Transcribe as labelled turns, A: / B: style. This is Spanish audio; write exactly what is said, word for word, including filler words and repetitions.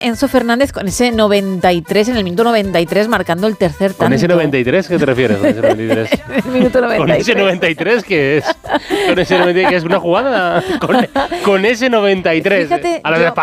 A: Enzo Fernández con ese noventa y tres, en el minuto noventa y tres, marcando el tercer tanto.
B: ¿Con ese noventa y tres qué te refieres? ¿Con ese noventa y tres?
A: el minuto noventa y tres.
B: ¿Con ese noventa y tres qué es? ¿Con ese noventa y tres qué es una jugada? Con, con ese noventa y tres.
A: Fíjate,
B: a la
A: yo,
B: de